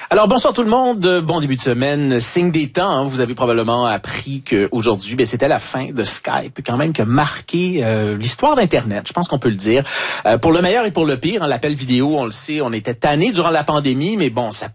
Alors, bonsoir tout le monde. Bon début de semaine. Signe des temps. Hein. Vous avez probablement appris qu'aujourd'hui, c'était la fin de Skype, quand même, qui a marqué l'histoire d'Internet. Je pense qu'on peut le dire. Pour le meilleur et pour le pire, hein, l'appel vidéo, on le sait, on était tannés durant la pandémie, mais bon, ça